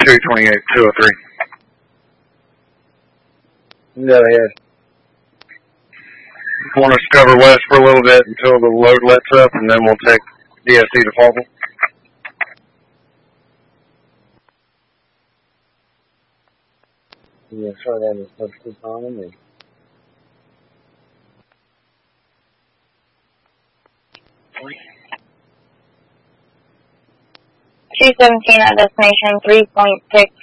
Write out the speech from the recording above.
228-203. Go ahead. Want us to cover west for a little bit until the load lets up, and then we'll take DSC to Faulkville. Yeah, sure, that is perfectly fine with me. $217 at destination 3.6